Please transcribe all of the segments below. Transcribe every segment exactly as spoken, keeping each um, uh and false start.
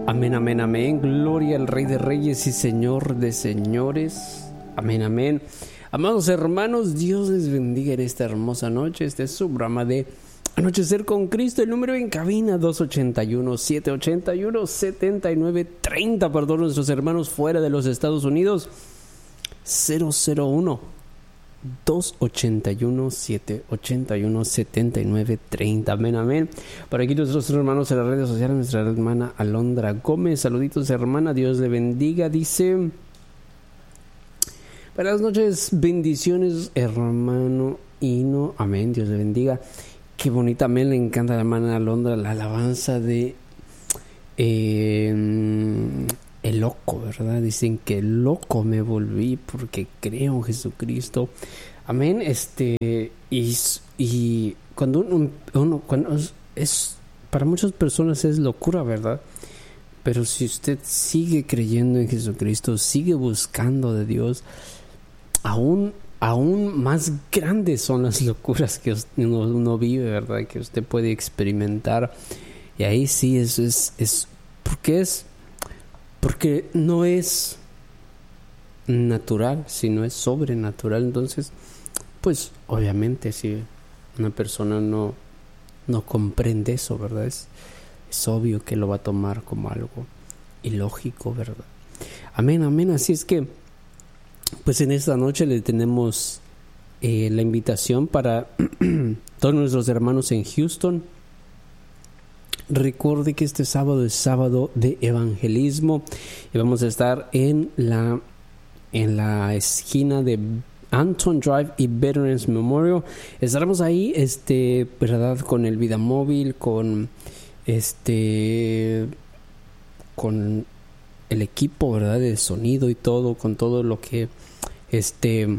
Amén, amén, amén. Gloria al Rey de Reyes y Señor de Señores. Amén, amén. Amados hermanos, Dios les bendiga en esta hermosa noche. Este es su programa de Anochecer con Cristo. El número en cabina dos ocho uno, siete ocho uno, siete nueve tres cero. Perdón, nuestros hermanos fuera de los Estados Unidos. cero cero uno, dos ocho uno, siete ocho uno, siete nueve tres cero. Amén, amén. Por aquí nuestros hermanos en las redes sociales, nuestra hermana Alondra Gómez. Saluditos, hermana. Dios le bendiga. Dice: buenas noches, bendiciones, hermano Hino. Amén, Dios le bendiga. Qué bonita, amén. Le encanta a la hermana Alondra la alabanza de eh, el loco, ¿verdad? Dicen que loco me volví porque creo en Jesucristo. Amén. Este, y, y cuando uno, uno cuando es, es, para muchas personas es locura, ¿verdad? Pero si usted sigue creyendo en Jesucristo, sigue buscando de Dios, aún, aún más grandes son las locuras que uno, uno vive, ¿verdad? Que usted puede experimentar. Y ahí sí, eso es, es, porque es, porque no es natural, sino es sobrenatural. Entonces, pues, obviamente, si una persona no, no comprende eso, ¿verdad? Es, es obvio que lo va a tomar como algo ilógico, ¿verdad? Amén, amén. Así es que, pues en esta noche le tenemos eh, la invitación para todos nuestros hermanos en Houston. Recuerde que este sábado es sábado de evangelismo y vamos a estar en la en la esquina de Anton Drive y Veterans Memorial. Estaremos ahí, este, verdad, con el Vida Móvil, con este, con el equipo, verdad, de sonido y todo, con todo lo que este,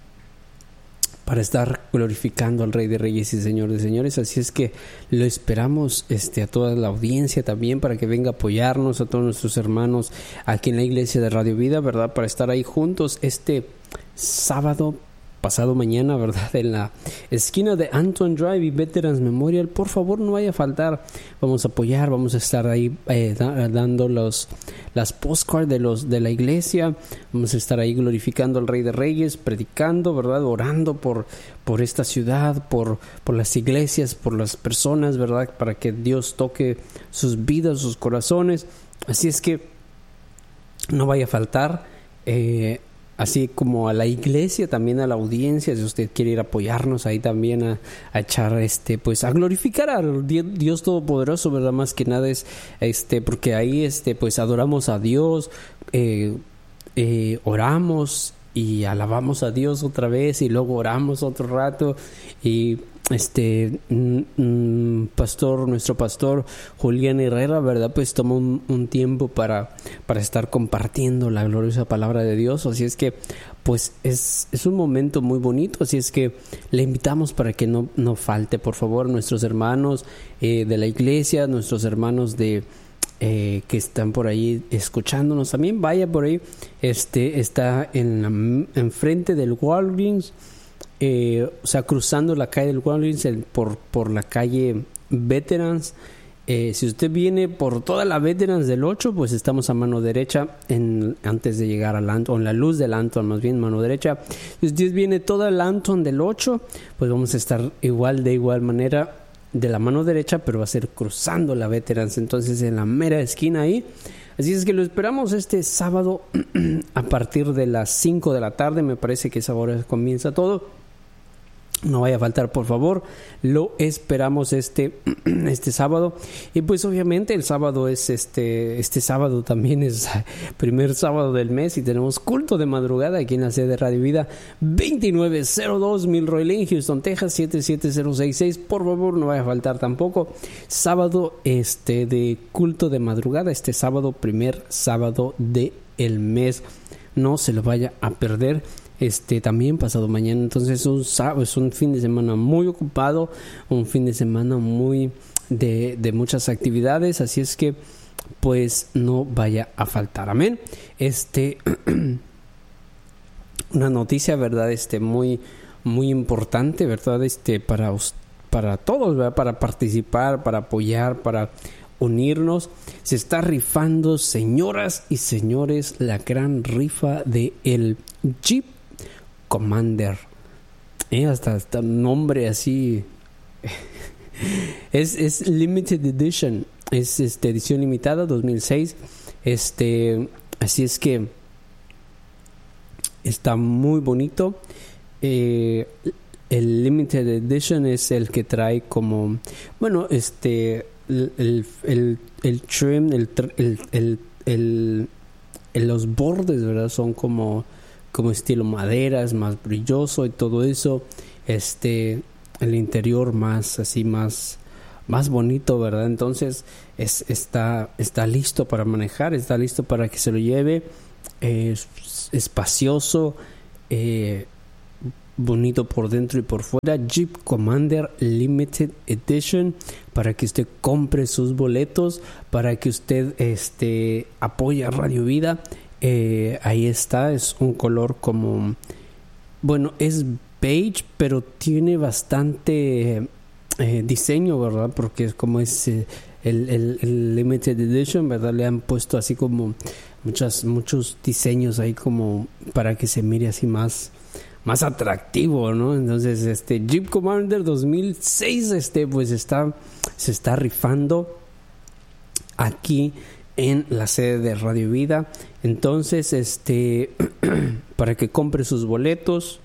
para estar glorificando al Rey de Reyes y Señor de Señores. Así es que lo esperamos, este, a toda la audiencia también, para que venga a apoyarnos, a todos nuestros hermanos aquí en la iglesia de Radio Vida, verdad, para estar ahí juntos este sábado, pasado mañana, verdad, en la esquina de Anton Drive y Veterans Memorial. Por favor, no vaya a faltar. Vamos a apoyar, vamos a estar ahí eh, da, dando los las postcards de los de la iglesia. Vamos a estar ahí glorificando al Rey de Reyes, predicando, verdad, orando por por esta ciudad, por por las iglesias, por las personas, verdad, para que Dios toque sus vidas, sus corazones. Así es que no vaya a faltar. Eh, Así como a la iglesia, también a la audiencia, si usted quiere ir a apoyarnos ahí también a, a echar, este, pues a glorificar al Dios Todopoderoso, ¿verdad? Más que nada es, este, porque ahí, este, pues adoramos a Dios, eh, eh, oramos y alabamos a Dios otra vez y luego oramos otro rato y este mm, mm, pastor, nuestro pastor Julián Herrera, verdad, pues toma un, un tiempo para, para estar compartiendo la gloriosa palabra de Dios. Así es que pues es, es un momento muy bonito. Así es que le invitamos para que no, no falte, por favor, nuestros hermanos eh, de la iglesia, nuestros hermanos de Eh, que están por ahí escuchándonos, también vaya por ahí. Este está en la, enfrente del Walgreens, eh, o sea, cruzando la calle del Walgreens el, por, por la calle Veterans. Eh, si usted viene por toda la Veterans del ocho, pues estamos a mano derecha, en, antes de llegar al Anton, la luz del Anton, más bien mano derecha. Si usted viene toda el Anton del ocho, pues vamos a estar igual, de igual manera, de la mano derecha, pero va a ser cruzando la Veterans, entonces en la mera esquina ahí. Así es que lo esperamos este sábado a partir de las cinco de la tarde, me parece que esa hora comienza todo. No vaya a faltar, por favor. Lo esperamos este este sábado. Y pues obviamente el sábado es este este sábado también es primer sábado del mes y tenemos culto de madrugada aquí en la sede de Radio Vida, veintinueve cero dos Milroy Lane, Houston, Texas siete siete cero seis seis. Por favor, no vaya a faltar tampoco. Sábado este de culto de madrugada, este sábado, primer sábado de el mes. No se lo vaya a perder. Este también pasado mañana, entonces es un sábado, es un fin de semana muy ocupado, un fin de semana muy de, de muchas actividades, así es que pues no vaya a faltar. Amén. Este una noticia, verdad, este muy muy importante, verdad, este para para todos, ¿verdad? Para participar, para apoyar, para unirnos. Se está rifando, señoras y señores, la gran rifa de el Jeep Commander. Eh, hasta, hasta un nombre así. es, es limited edition. Es este, edición limitada dos mil seis. Este, así es que está muy bonito. Eh, el limited edition es el que trae como, bueno, este, el, el, el, el trim, el, el, el, el, el, los bordes, ¿verdad? Son como, como estilo madera, es más brilloso y todo eso. Este, el interior más, así más, más bonito, ¿verdad? Entonces es, está, está listo para manejar, está listo para que se lo lleve. Eh, es espacioso, eh, bonito por dentro y por fuera. Jeep Commander Limited Edition, para que usted compre sus boletos, para que usted este, apoye a Radio Vida. Eh, ahí está, es un color como, bueno, es beige, pero tiene bastante eh, diseño, ¿verdad? Porque es como es eh, el, el, el Limited Edition, ¿verdad? Le han puesto así como muchas, muchos diseños ahí como para que se mire así más más atractivo, ¿no? Entonces, este Jeep Commander dos mil seis, este, pues está, se está rifando aquí en la sede de Radio Vida. Entonces, este, para que compre sus boletos,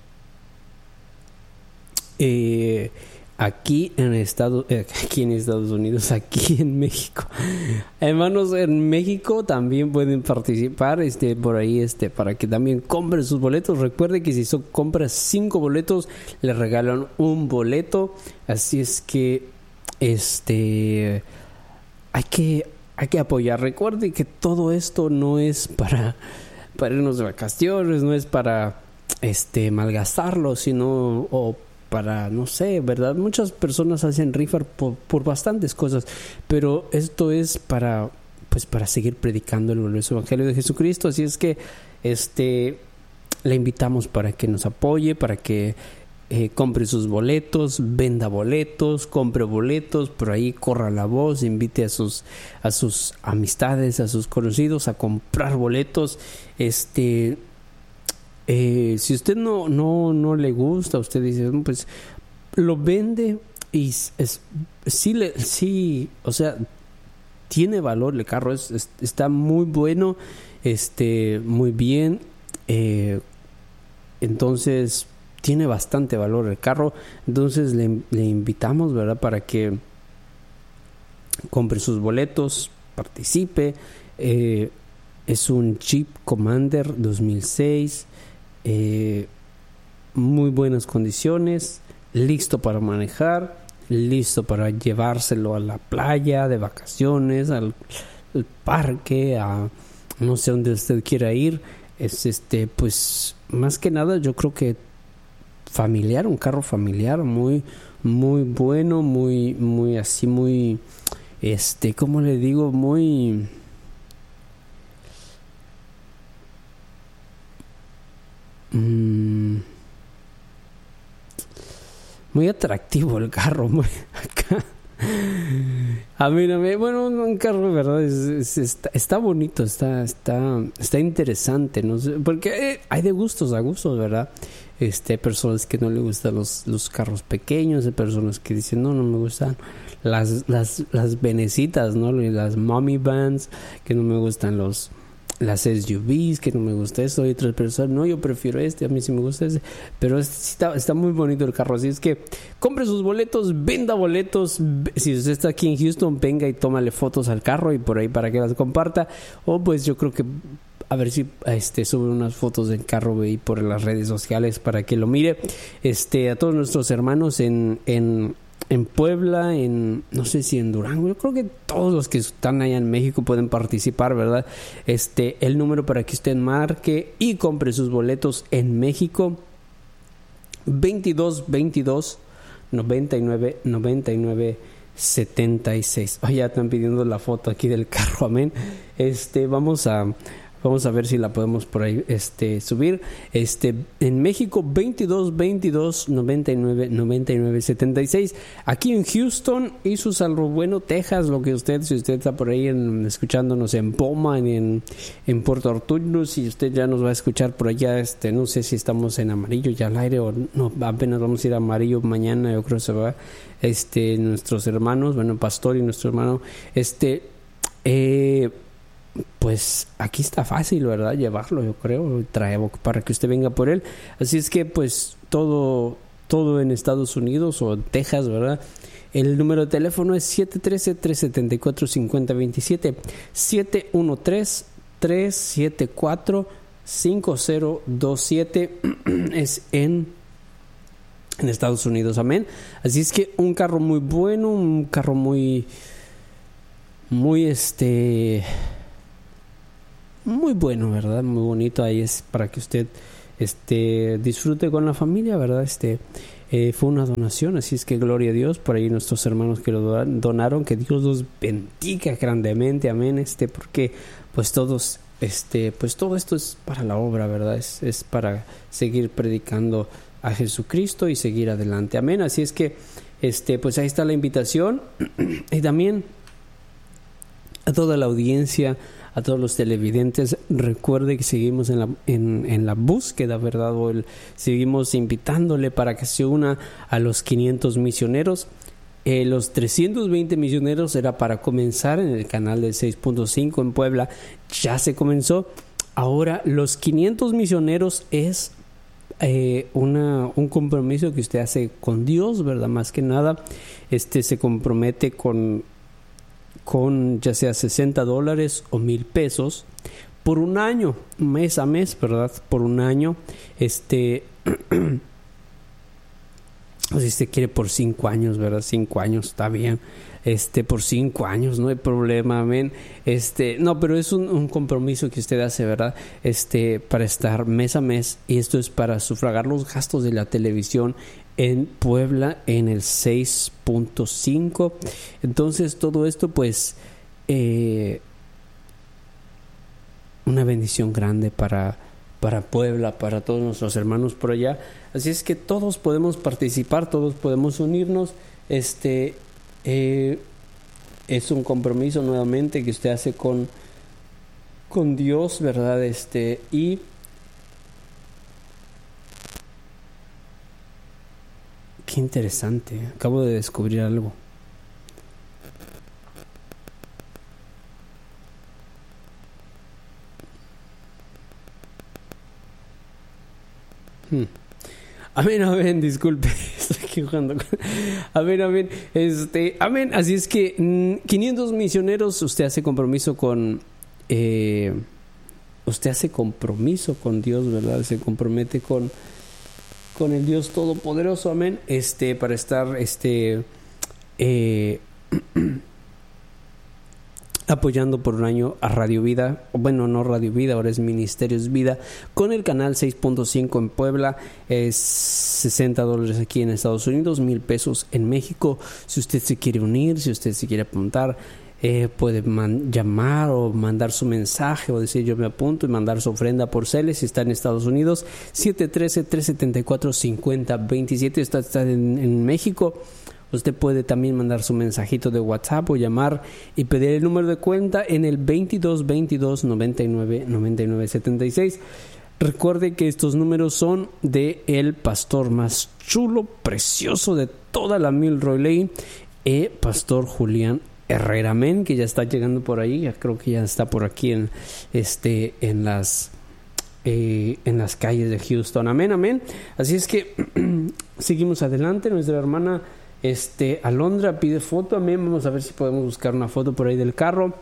eh, aquí en Estados, eh, aquí en Estados Unidos, aquí en México, hermanos, en México también pueden participar, este, por ahí, este, para que también compren sus boletos. Recuerde que si son compras cinco boletos, le regalan un boleto. Así es que, este, hay que, hay que apoyar. Recuerde que todo esto no es para, para irnos de vacaciones, no es para, este, malgastarlo, sino o para, no sé, ¿verdad? Muchas personas hacen rifar por, por bastantes cosas, pero esto es para, pues, para seguir predicando el glorioso evangelio de Jesucristo. Así es que, este, le invitamos para que nos apoye, para que eh, compre sus boletos, venda boletos, compre boletos, por ahí corra la voz, invite a sus, a sus amistades, a sus conocidos a comprar boletos. Este, Eh, si usted no, no, no le gusta, usted dice, pues lo vende y es, es, sí, le, sí, o sea, tiene valor el carro, es, es, está muy bueno, este, muy bien, eh, entonces tiene bastante valor el carro. Entonces le, le invitamos, ¿verdad?, para que compre sus boletos, participe. Eh, es un Jeep Commander dos mil seis. Eh, muy buenas condiciones, listo para manejar, listo para llevárselo a la playa de vacaciones, al, al parque, a no sé dónde usted quiera ir. Es este, pues más que nada yo creo que familiar, un carro familiar muy muy bueno, muy muy así muy este, ¿cómo le digo? Muy Mm, muy atractivo el carro, muy acá. A mí, a mí, bueno, un carro de verdad es, es, está, está bonito, está, está, está interesante, no sé, porque eh, hay de gustos a gustos, ¿verdad? Este, hay personas que no les gustan los, los carros pequeños, hay personas que dicen no, no me gustan las, las, las venecitas, ¿no? Las mommy vans, que no me gustan los las S U Vs, que no me gusta eso. Y otras personas, no, yo prefiero este, a mí sí me gusta este, pero está, está muy bonito el carro. Así es que compre sus boletos, venda boletos. Si usted está aquí en Houston, venga y tómale fotos al carro y por ahí para que las comparta. O pues yo creo que a ver si este sube unas fotos del carro y por las redes sociales para que lo mire. Este, a todos nuestros hermanos en en en Puebla, en no sé si en Durango, yo creo que todos los que están allá en México pueden participar, ¿verdad? Este, el número para que usted marque y compre sus boletos en México, veintidós veintidós noventa y nueve noventa y nueve setenta y seis. Oh, ya están pidiendo la foto aquí del carro, amén. Este, vamos a Vamos a ver si la podemos por ahí este, subir. Este, en México, veintidós veintidós noventa y nueve noventa y nueve setenta y seis. Aquí en Houston y su Salvo Bueno, Texas, lo que usted, si usted está por ahí en, escuchándonos en Poma, en, en Puerto Arturo, si usted ya nos va a escuchar por allá, este, no sé si estamos en amarillo ya al aire o no, apenas vamos a ir a amarillo mañana, yo creo que se va, este, nuestros hermanos, bueno, Pastor y nuestro hermano, este, eh, pues aquí está fácil, ¿verdad? Llevarlo, yo creo, traer para que usted venga por él. Así es que pues todo, todo en Estados Unidos o en Texas, ¿verdad? El número de teléfono es siete uno tres, tres siete cuatro, cinco cero dos siete, siete uno tres, tres siete cuatro, cinco cero dos siete. Es en, en Estados Unidos, amén. Así es que un carro muy bueno, un carro muy, muy este... muy bueno, ¿verdad? Muy bonito. Ahí es para que usted este, disfrute con la familia, ¿verdad? Este, eh, fue una donación, así es que gloria a Dios. Por ahí nuestros hermanos que lo donaron, que Dios los bendiga grandemente, amén. Este, porque pues todos, este, pues todo esto es para la obra, ¿verdad? Es, es para seguir predicando a Jesucristo y seguir adelante, amén. Así es que, este, pues ahí está la invitación. Y también a toda la audiencia, a todos los televidentes, recuerde que seguimos en la, en, en la búsqueda, ¿verdad? O el, seguimos invitándole para que se una a los quinientos misioneros. Eh, los trescientos veinte misioneros era para comenzar en el canal de seis punto cinco en Puebla. Ya se comenzó. Ahora los quinientos misioneros es eh, una, un compromiso que usted hace con Dios, ¿verdad? Más que nada, este se compromete con con ya sea sesenta dólares o mil pesos por un año, mes a mes, ¿verdad? Por un año, este, o si usted quiere por cinco años, ¿verdad? Cinco años está bien, este, por cinco años no hay problema, amén. Este, no, pero es un, un compromiso que usted hace, ¿verdad? Este, para estar mes a mes, y esto es para sufragar los gastos de la televisión en Puebla en el seis punto cinco. Entonces todo esto pues eh, una bendición grande para, para Puebla, para todos nuestros hermanos por allá. Así es que todos podemos participar, todos podemos unirnos. Este eh, es un compromiso nuevamente que usted hace con, con Dios, ¿verdad? Este y qué interesante, acabo de descubrir algo. Hmm. Amén, amén, disculpe, estoy aquí jugando. Amén, amén, este, amén, así es que mmm, quinientos misioneros, usted hace compromiso con, eh, usted hace compromiso con Dios, ¿verdad? Se compromete con con el Dios Todopoderoso, amén, este, para estar, este, eh, apoyando por un año a Radio Vida, bueno, no Radio Vida, ahora es Ministerios Vida, con el canal seis punto cinco en Puebla, es sesenta dólares aquí en Estados Unidos, mil pesos en México. Si usted se quiere unir, si usted se quiere apuntar, Eh, puede man- llamar o mandar su mensaje o decir yo me apunto y mandar su ofrenda por Celes si está en Estados Unidos. Siete uno tres, tres siete cuatro, cinco cero dos siete. Está, está en, en México. Usted puede también mandar su mensajito de WhatsApp o llamar y pedir el número de cuenta en el veintidós veintidós noventa y nueve noventa y nueve setenta y seis. Recuerde que estos números son de el pastor más chulo, precioso de toda la Milroy Lane, eh, Pastor Julián Herrera, amén, que ya está llegando por ahí, ya creo que ya está por aquí en este en las eh, en las calles de Houston, amén, amén. Así es que seguimos adelante. Nuestra hermana este Alondra pide foto, amén. Vamos a ver si podemos buscar una foto por ahí del carro.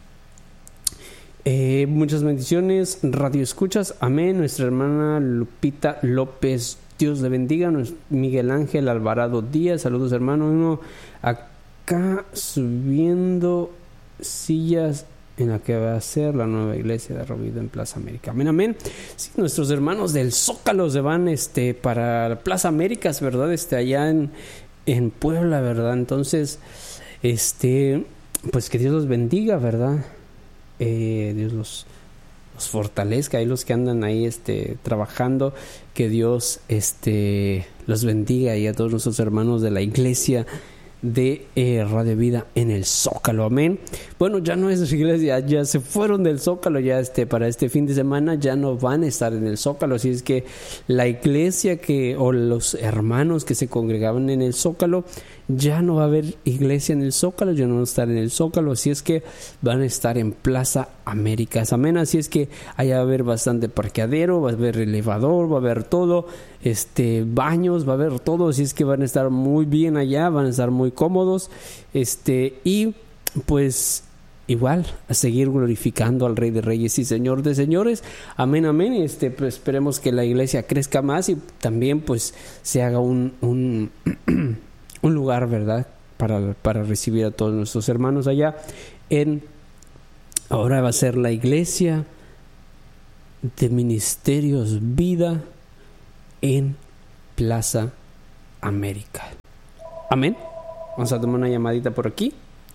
Eh, muchas bendiciones, radio escuchas, amén. Nuestra hermana Lupita López, Dios le bendiga. Miguel Ángel Alvarado Díaz, saludos hermano. Uno acá subiendo sillas en la que va a ser la nueva iglesia de Rovida en Plaza América. Amén, amén. Sí, nuestros hermanos del Zócalo se van este, para Plaza Américas, ¿verdad? Este, allá en, en Puebla, ¿verdad? Entonces, este, pues que Dios los bendiga, ¿verdad? Eh, Dios los, los fortalezca, y los que andan ahí este, trabajando, que Dios este, los bendiga, y a todos nuestros hermanos de la iglesia de eh, Radio Vida en el Zócalo, amén. Bueno, ya no es iglesia, ya se fueron del Zócalo, ya este para este fin de semana ya no van a estar en el Zócalo, así es que la iglesia que o los hermanos que se congregaban en el Zócalo, ya no va a haber iglesia en el Zócalo, ya no van a estar en el Zócalo, así es que van a estar en Plaza Américas, amén. Así es que allá va a haber bastante parqueadero, va a haber elevador, va a haber todo, este baños, va a haber todo, así es que van a estar muy bien allá, van a estar muy cómodos, este y pues igual a seguir glorificando al Rey de Reyes y Señor de Señores, amén, amén. Este pues esperemos que la iglesia crezca más y también pues se haga un un un lugar, ¿verdad?, para, para recibir a todos nuestros hermanos allá en, ahora va a ser la iglesia de Ministerios Vida en Plaza América. Amén. Vamos a tomar una llamadita por aquí.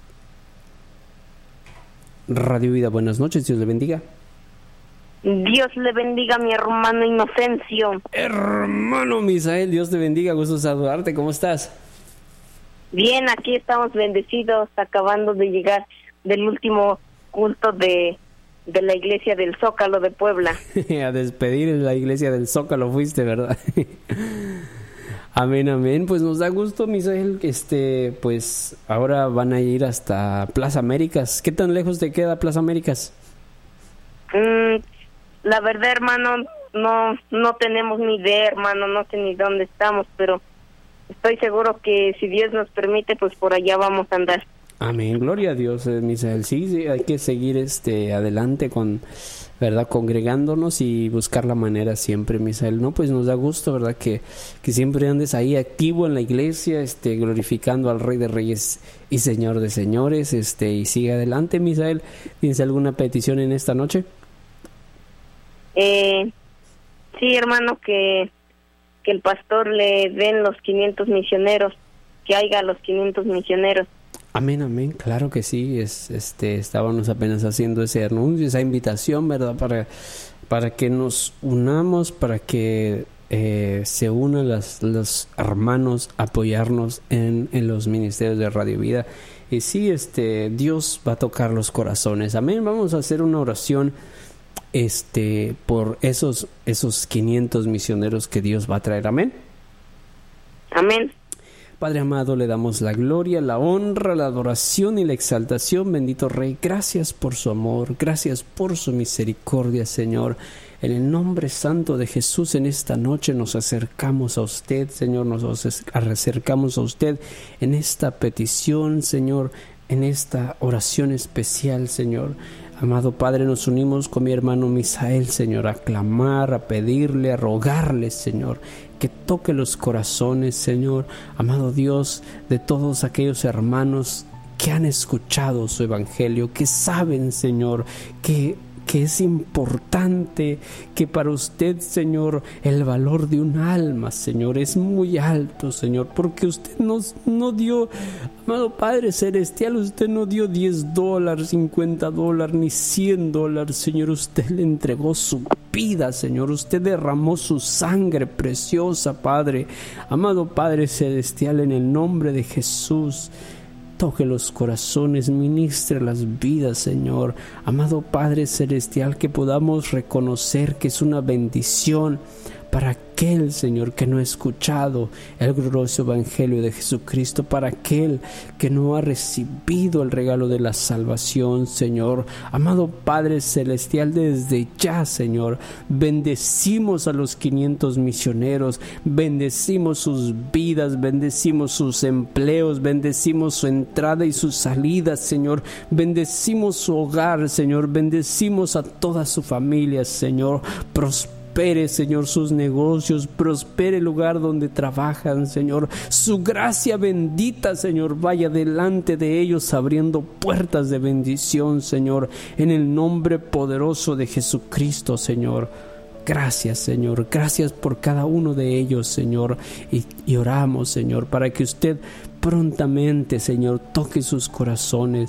Radio Vida, buenas noches, Dios le bendiga. Dios le bendiga a mi hermano Inocencio. Hermano Misael, Dios te bendiga, gusto saludarte, ¿cómo estás? Bien, aquí estamos bendecidos, acabando de llegar del último culto de, de la iglesia del Zócalo de Puebla. A despedir en la iglesia del Zócalo fuiste, ¿verdad? Amén, amén. Pues nos da gusto, Misael, este, pues ahora van a ir hasta Plaza Américas. ¿Qué tan lejos te queda Plaza Américas? Mm, la verdad, hermano, no, no tenemos ni idea, hermano, no sé ni dónde estamos, pero estoy seguro que si Dios nos permite, pues por allá vamos a andar. Amén, gloria a Dios, eh, Misael. Sí, sí, hay que seguir este adelante con, ¿verdad?, congregándonos y buscar la manera siempre, Misael. No, pues nos da gusto, ¿verdad?, que, que siempre andes ahí activo en la iglesia, este, glorificando al Rey de Reyes y Señor de Señores, este, y sigue adelante, Misael. ¿Tienes alguna petición en esta noche? Eh, sí, hermano, que que el pastor le den los quinientos misioneros, que haya los quinientos misioneros. Amén, amén, claro que sí. Es, este, estábamos apenas haciendo ese anuncio, esa invitación, ¿verdad?, para, para que nos unamos, para que eh, se unan las, los hermanos a apoyarnos en, en los ministerios de Radio Vida. Y sí, este, Dios va a tocar los corazones. Amén. Vamos a hacer una oración este por esos esos quinientos misioneros que Dios va a traer. Amén. Amén. Padre amado, le damos la gloria, la honra, la adoración y la exaltación, bendito Rey. Gracias por su amor, gracias por su misericordia, Señor. En el nombre santo de Jesús, en esta noche nos acercamos a usted, Señor, nos acercamos a usted en esta petición, Señor, en esta oración especial, Señor. Amado Padre, nos unimos con mi hermano Misael, Señor, a clamar, a pedirle, a rogarle, Señor, que toque los corazones, Señor, amado Dios, de todos aquellos hermanos que han escuchado su evangelio, que saben, Señor, que que es importante, que para usted, Señor, el valor de un alma, Señor, es muy alto, Señor, porque usted nos no dio, amado Padre Celestial, usted no dio diez dólares, cincuenta dólares, ni cien dólares, Señor, usted le entregó su vida, Señor, usted derramó su sangre preciosa, Padre, amado Padre Celestial, en el nombre de Jesús. Toque los corazones, ministre las vidas, Señor. Amado Padre Celestial, que podamos reconocer que es una bendición para aquel, Señor, que no ha escuchado el glorioso evangelio de Jesucristo, para aquel que no ha recibido el regalo de la salvación, Señor. Amado Padre Celestial, desde ya, Señor, bendecimos a los quinientos misioneros, bendecimos sus vidas, bendecimos sus empleos, bendecimos su entrada y su salida, Señor, bendecimos su hogar, Señor, bendecimos a toda su familia, Señor. Prospera Prospere, Señor, sus negocios, prospere el lugar donde trabajan, Señor. Su gracia bendita, Señor, vaya delante de ellos abriendo puertas de bendición, Señor, en el nombre poderoso de Jesucristo, Señor. Gracias, Señor, gracias por cada uno de ellos, Señor, y, y oramos, Señor, para que usted prontamente, Señor, toque sus corazones,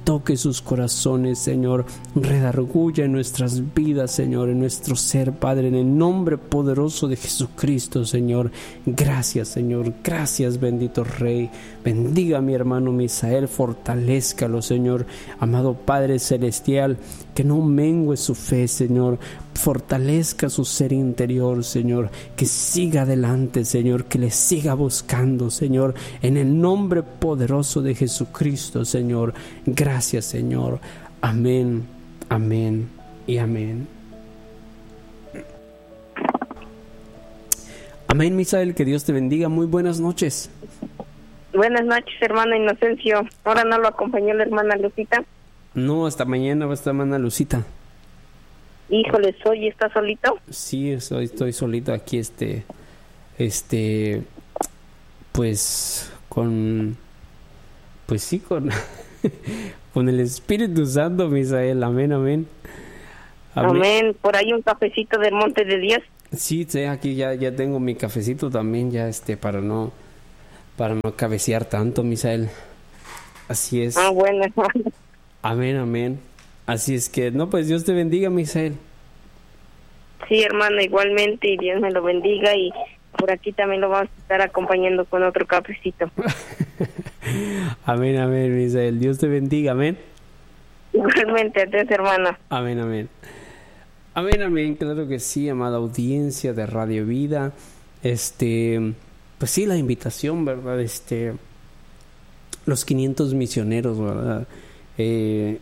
toque sus corazones, Señor, redarguya en nuestras vidas, Señor, en nuestro ser, Padre, en el nombre poderoso de Jesucristo, Señor. Gracias, Señor, gracias, bendito Rey. Bendiga a mi hermano Misael, fortalézcalo, Señor, amado Padre Celestial, que no mengue su fe, Señor, fortalezca su ser interior, Señor, que siga adelante, Señor, que le siga buscando, Señor, en el nombre poderoso de Jesucristo, Señor. Gracias, Señor. Amén, amén y amén. Amén, Misael, que Dios te bendiga. Muy buenas noches. Buenas noches, hermano Inocencio. Ahora no lo acompañó la hermana Lucita. No, hasta mañana va a estar hermana Lucita. Híjole, ¿soy está solito? Sí, estoy, estoy solito aquí, este, este, pues, con, pues sí, con, con el Espíritu Santo, Misael. Amén, amén. Amén. Amén. Por ahí un cafecito del Monte de Dios. Sí, sí, aquí ya, ya tengo mi cafecito también, ya, este, para no, para no cabecear tanto, Misael. Así es. Ah, bueno. Amén, amén. Así es que, no, pues Dios te bendiga, Misael. Sí, hermano, igualmente, y Dios me lo bendiga, y por aquí también lo vamos a estar acompañando con otro cafecito. Amén, amén, Misael. Dios te bendiga, amén. Igualmente, a ti, hermano. Amén, amén. Amén, amén, claro que sí, amada audiencia de Radio Vida. Este, pues sí, la invitación, ¿verdad? Este, los quinientos misioneros, ¿verdad? Eh...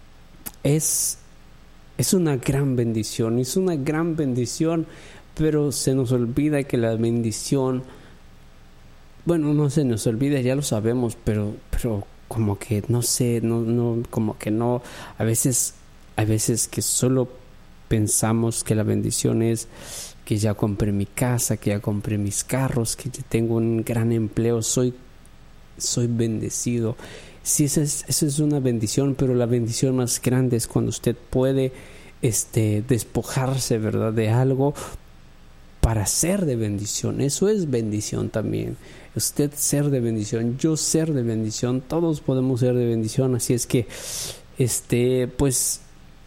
Es, es una gran bendición, es una gran bendición, pero se nos olvida que la bendición, bueno, no se nos olvida, ya lo sabemos, pero, pero como que no sé, no, no, como que no, a veces, hay veces que solo pensamos que la bendición es que ya compré mi casa, que ya compré mis carros, que ya tengo un gran empleo, soy, soy bendecido. Sí, esa es, esa es una bendición, pero la bendición más grande es cuando usted puede este, despojarse, ¿verdad?, de algo para ser de bendición. Eso es bendición también. Usted ser de bendición, yo ser de bendición, todos podemos ser de bendición. Así es que, este, pues,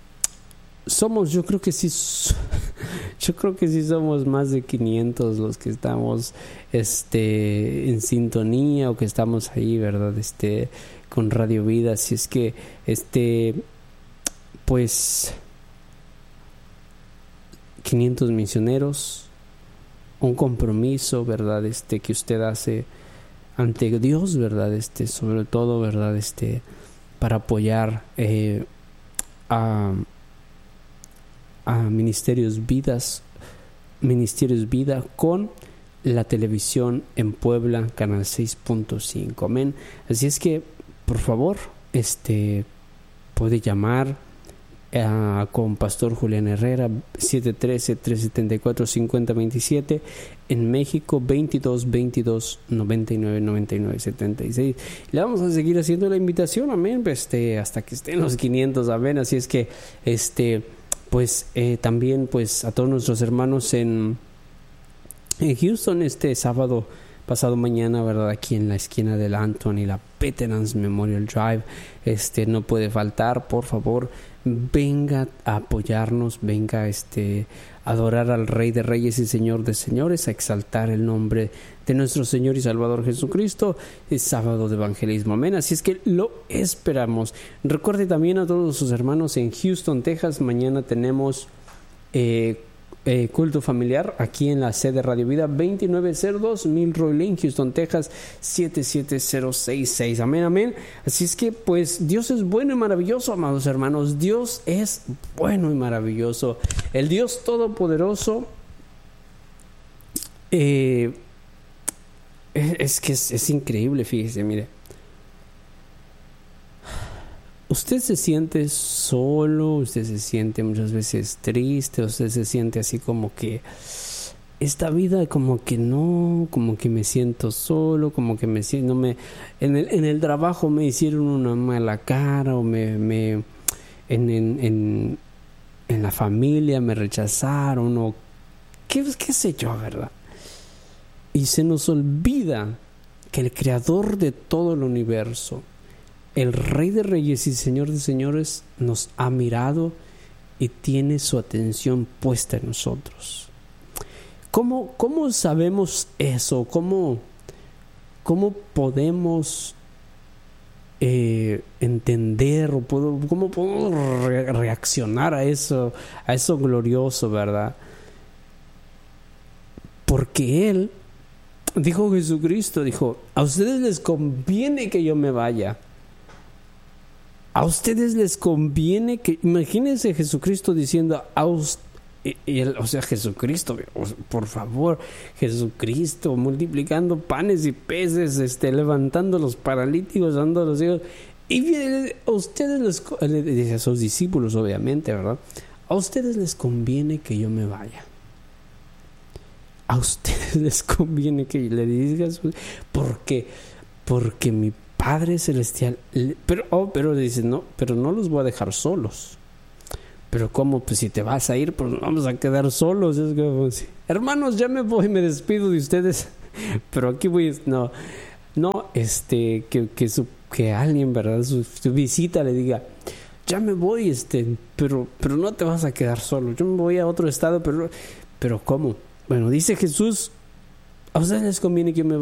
somos, yo creo que sí, yo creo que sí somos más de quinientos los que estamos, este, en sintonía o que estamos ahí, ¿verdad?, este, con Radio Vida. Así es que, este, pues, quinientos misioneros, un compromiso, ¿verdad?, este, que usted hace ante Dios, ¿verdad?, este, sobre todo, ¿verdad?, este, para apoyar eh, a, a Ministerios Vidas, Ministerios Vida con la televisión en Puebla, Canal seis punto cinco. Amén. Así es que, por favor, este, puede llamar a, con Pastor Julián Herrera, siete uno tres, tres siete cuatro, cinco cero dos siete, en México veintidós veintidós noventa y nueve noventa y nueve setenta y seis. Le vamos a seguir haciendo la invitación, amén, este, hasta que estén los quinientos, amén. Así es que, este, pues, eh, también, pues, a todos nuestros hermanos en, en Houston, este sábado pasado mañana, ¿verdad?, aquí en la esquina del Anton y la Veterans Memorial Drive, este, no puede faltar. Por favor, venga a apoyarnos, venga este, a adorar al Rey de Reyes y Señor de Señores, a exaltar el nombre de nuestro Señor y Salvador Jesucristo. Es sábado de evangelismo, amén. Así es que lo esperamos. Recuerde también a todos sus hermanos en Houston, Texas, mañana tenemos eh, Eh, culto familiar aquí en la sede Radio Vida, veintinueve cero dos Milroy Lane, Houston, Texas, siete siete cero seis seis. Amén, amén. Así es que, pues, Dios es bueno y maravilloso, amados hermanos. Dios es bueno y maravilloso. El Dios Todopoderoso eh, es, es que es, es increíble, fíjese, mire. Usted se siente solo, usted se siente muchas veces triste, usted se siente así como que esta vida como que no, como que me siento solo, como que me siento, no me, en el, en el trabajo me hicieron una mala cara, o me, me en, en, en, en la familia me rechazaron, o qué, qué sé yo, ¿verdad? Y se nos olvida que el creador de todo el universo, el Rey de Reyes y Señor de Señores nos ha mirado y tiene su atención puesta en nosotros. ¿Cómo, cómo sabemos eso? ¿Cómo, cómo podemos eh, entender o puedo, cómo podemos re- reaccionar a eso, a eso glorioso, verdad? Porque Él, dijo Jesucristo, dijo, a ustedes les conviene que yo me vaya. A ustedes les conviene que... Imagínense Jesucristo diciendo, a usted, y, y él, o sea, Jesucristo, por favor, Jesucristo multiplicando panes y peces, este, levantando los paralíticos, dando a los hijos. Y a ustedes les... Le dice a sus discípulos, obviamente, ¿verdad? A ustedes les conviene que yo me vaya. A ustedes les conviene que le digas, porque porque mi Padre Celestial, pero oh, pero dice, no, pero no los voy a dejar solos. Pero cómo, pues si te vas a ir, pues nos vamos a quedar solos. Es como, hermanos, ya me voy, me despido de ustedes. Pero aquí voy, no, no, este, que que su, que alguien, verdad, su, su visita le diga, ya me voy, este, pero pero no te vas a quedar solo. Yo me voy a otro estado, pero pero cómo. Bueno, dice Jesús, a ustedes les conviene que me